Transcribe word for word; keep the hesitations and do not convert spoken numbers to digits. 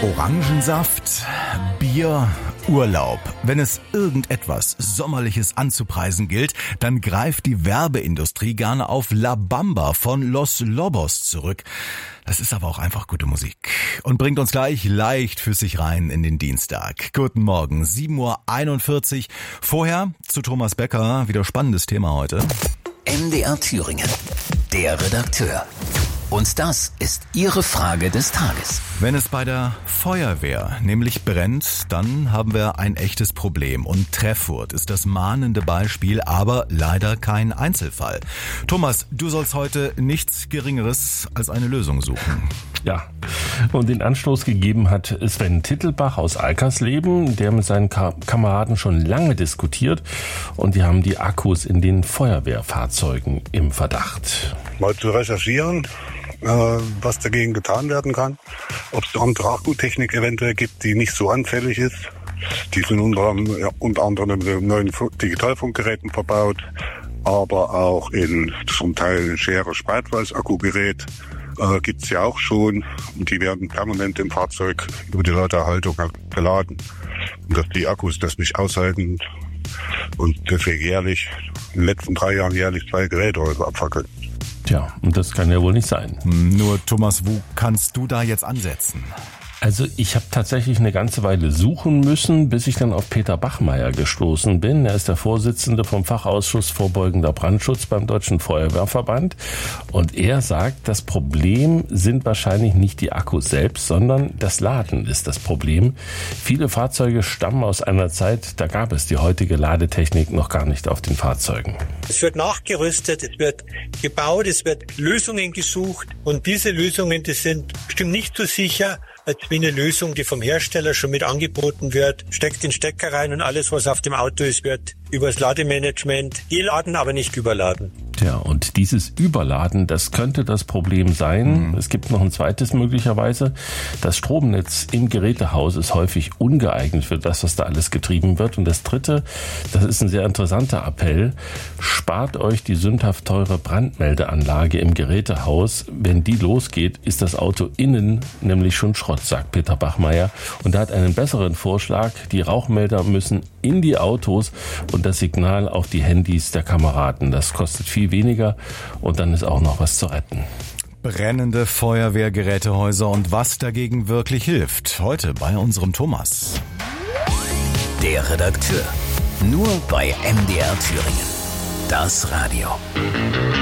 Orangensaft, Bier, Urlaub. Wenn es irgendetwas Sommerliches anzupreisen gilt, dann greift die Werbeindustrie gerne auf La Bamba von Los Lobos zurück. Das ist aber auch einfach gute Musik und bringt uns gleich leichtfüßig rein in den Dienstag. Guten Morgen, sieben Uhr einundvierzig. Vorher zu Thomas Becker, wieder spannendes Thema heute. M D R Thüringen, der Redakteur. Und das ist Ihre Frage des Tages. Wenn es bei der Feuerwehr nämlich brennt, dann haben wir ein echtes Problem. Und Treffurt ist das mahnende Beispiel, aber leider kein Einzelfall. Thomas, du sollst heute nichts Geringeres als eine Lösung suchen. Ja, und den Anstoß gegeben hat Sven Tittelbach aus Alkersleben, der mit seinen Ka- Kameraden schon lange diskutiert. Und die haben die Akkus in den Feuerwehrfahrzeugen im Verdacht. Mal zu recherchieren, was dagegen getan werden kann, ob es andere Akkutechnik eventuell gibt, die nicht so anfällig ist. Die sind unter, ja, unter anderem in neuen Digitalfunkgeräten verbaut, aber auch in zum Teil schwere Spaltweiß-Akkugerät äh, gibt es ja auch schon. Und die werden permanent im Fahrzeug über die Ladeerhaltung geladen. Und dass die Akkus das nicht aushalten und deswegen jährlich, in den letzten drei Jahren jährlich zwei Gerätehäuser abfackeln. Tja, und das kann ja wohl nicht sein. Nur Thomas, wo kannst du da jetzt ansetzen? Also ich habe tatsächlich eine ganze Weile suchen müssen, bis ich dann auf Peter Bachmeier gestoßen bin. Er ist der Vorsitzende vom Fachausschuss Vorbeugender Brandschutz beim Deutschen Feuerwehrverband. Und er sagt, das Problem sind wahrscheinlich nicht die Akkus selbst, sondern das Laden ist das Problem. Viele Fahrzeuge stammen aus einer Zeit, da gab es die heutige Ladetechnik noch gar nicht auf den Fahrzeugen. Es wird nachgerüstet, es wird gebaut, es wird Lösungen gesucht. Und diese Lösungen, die sind bestimmt nicht so sicher, als wie eine Lösung, die vom Hersteller schon mit angeboten wird. Steckt den Stecker rein und alles, was auf dem Auto ist, wird übers Lademanagement geladen, aber nicht überladen. Tja, und dieses Überladen, das könnte das Problem sein. Mhm. Es gibt noch ein zweites möglicherweise. Das Stromnetz im Gerätehaus ist häufig ungeeignet für das, was da alles getrieben wird. Und das dritte, das ist ein sehr interessanter Appell, spart euch die sündhaft teure Brandmeldeanlage im Gerätehaus. Wenn die losgeht, ist das Auto innen nämlich schon Schrott, sagt Peter Bachmeier. Und er hat einen besseren Vorschlag. Die Rauchmelder müssen in die Autos und das Signal auf die Handys der Kameraden. Das kostet viel weniger und dann ist auch noch was zu retten. Brennende Feuerwehrgerätehäuser und was dagegen wirklich hilft. Heute bei unserem Thomas. Der Redakteur. Nur bei M D R Thüringen. Das Radio.